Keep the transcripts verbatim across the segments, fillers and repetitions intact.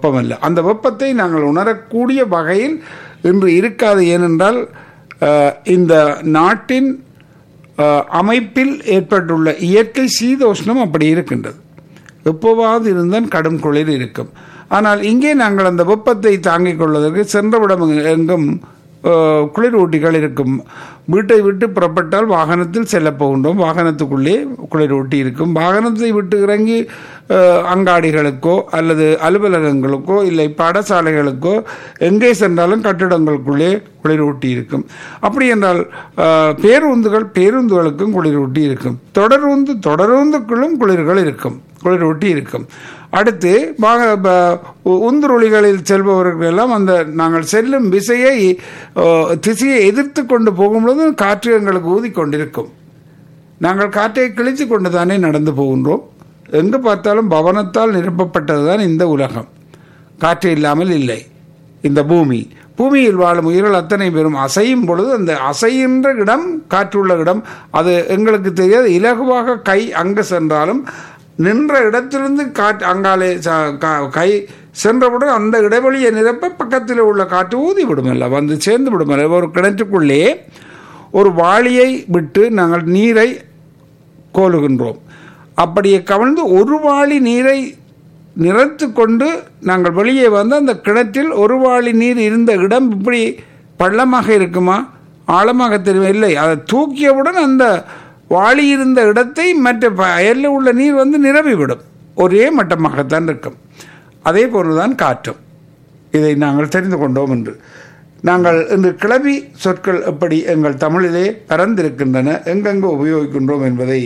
வெப்பம் அல்ல. அந்த வெப்பத்தை நாங்கள் உணரக்கூடிய வகையில் இன்று இருக்காது. ஏனென்றால் இந்த நாட்டின் அமைப்பில் ஏற்பட்டுள்ள இயற்கை சீதோஷ்ணம் அப்படி இருக்கின்றது. எப்போவாவது இருந்தால் கடும் குளிர் இருக்கும். ஆனால் இங்கே நாங்கள் அந்த வெப்பத்தை தாங்கிக் கொள்வதற்கு சென்றவிடம் எங்கும் குளிர் ஊட்டிகள் இருக்கும். வீட்டை விட்டு புறப்பட்டால் வாகனத்தில் செல்ல போகின்றோம், வாகனத்துக்குள்ளே குளிர் ஊட்டி இருக்கும். வாகனத்தை விட்டு இறங்கி அங்காடிகளுக்கோ அல்லது அலுவலகங்களுக்கோ இல்லை பாடசாலைகளுக்கோ எங்கே சென்றாலும் கட்டிடங்களுக்குள்ளே குளிர் ஊட்டி இருக்கும். அப்படி என்றால் பேருந்துகள் பேருந்துகளுக்கும் குளிர் ஊட்டி இருக்கும். தொடருந்து தொடருந்துக்குள்ளும் குளிர்கள் இருக்கும், குளிர் ஊட்டி இருக்கும். அடுத்து உந்துருளிகளில் செல்பவர்கள் எல்லாம் அந்த நாங்கள் செல்லும் விசையை திசையை எதிர்த்து கொண்டு போகும்பொழுது காற்று எங்களுக்கு ஊதிக்கொண்டிருக்கும். நாங்கள் காற்றை கிழித்து கொண்டு தானே நடந்து போகின்றோம். எங்கு பார்த்தாலும் பவனத்தால் நிரப்பப்பட்டது தான் இந்த உலகம். காற்று இல்லாமல் இல்லை இந்த பூமி. பூமியில் வாழும் உயிர்கள் அத்தனை பேரும் அசையும் பொழுது அந்த அசைகின்ற இடம், காற்றுள்ள இடம், அது எங்களுக்கு தெரியாது. இலகுவாக கை அங்கு சென்றாலும் நின்ற இடத்திலிருந்து காற்று அங்காலே கை சென்றவுடன் அந்த இடைவெளியை நிரப்ப பக்கத்தில் உள்ள காற்று ஊதி விடுமல்ல, வந்து சேர்ந்து விடுமல்ல. ஒரு கிணற்றுக்குள்ளே ஒரு வாளியை விட்டு நாங்கள் நீரை கோலுகின்றோம். அப்படியே கவிழ்ந்து ஒரு வாளி நீரை நிறைத்து கொண்டு நாங்கள் வெளியே வந்து அந்த கிணற்றில் ஒரு வாளி நீர் இருந்த இடம் இப்படி பள்ளமாக இருக்குமா, ஆழமாக தெரியும் இல்லை. அதை தூக்கியவுடன் அந்த வாளி இருந்த இடத்தை மற்ற அயலில் உள்ள நீர் வந்து நிரம்பிவிடும். ஒரே மட்டமாகத்தான் இருக்கும். அதே போலதான் காற்றும். இதை நாங்கள் தெரிந்து கொண்டோம் என்று நாங்கள் இன்று கிளவி சொற்கள் எப்படி எங்கள் தமிழிலே பரந்திருக்கின்றன, எங்கெங்கு உபயோகிக்கின்றோம் என்பதை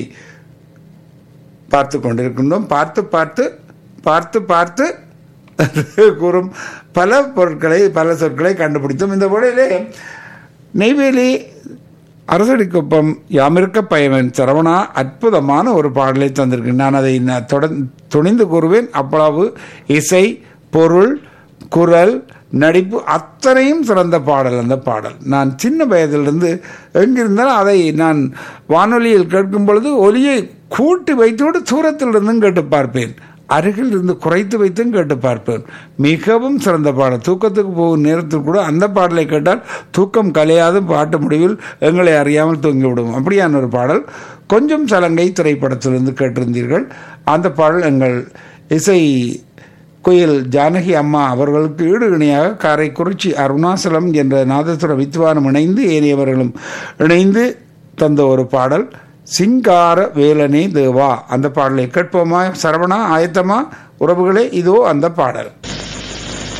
பார்த்து கொண்டிருக்கின்றோம். பார்த்து பார்த்து பார்த்து பார்த்து கூறும் பல பொருட்களை பல சொற்களை கண்டுபிடித்தோம். இந்த வேளையிலே நெய்வேலி அரசடிக்குப்பம் யாமிருக்க பயவன் சரவணா அற்புதமான ஒரு பாடலை தந்திருக்கேன். நான் அதை தொடர்ந்து துணிந்து கூறுவேன். அவ்வளவு இசை, பொருள், குரல், நடிப்பு அத்தனையும் சிறந்த பாடல். அந்த பாடல் நான் சின்ன வயதிலிருந்து எங்கிருந்தாலும் அதை நான் வானொலியில் கேட்கும் பொழுது ஒலியை கூட்டி வைத்தோடு தூரத்தில் இருந்தும் கேட்டு பார்ப்பேன், அருகில் இருந்து குறைத்து வைத்தும் கேட்டு பார்ப்பேன். மிகவும் சிறந்த பாடல். தூக்கத்துக்கு போகும் நேரத்தில் கூட அந்த பாடலை கேட்டால் தூக்கம் கலையாது பாட்டு முடிவில் எங்களை அறியாமல் தூங்கிவிடும். அப்படியான ஒரு பாடல். கொஞ்சம் சலங்கை திரைப்படத்திலிருந்து கேட்டிருந்தீர்கள். அந்த பாடல் எங்கள் இசை கோயில் ஜானகி அம்மா அவர்களுக்கு ஈடு இணையாக காரைக்குறிச்சி அருணாசலம் என்ற நாதசுர வித்வானும் இணைந்து ஏனையவர்களும் இணைந்து தந்த ஒரு பாடல். சிங்கார வேலனே தேவா. அந்த பாடலை கேட்போமா? சரவணா ஆயத்தமா? உறவுகளே, இதோ அந்த பாடல்.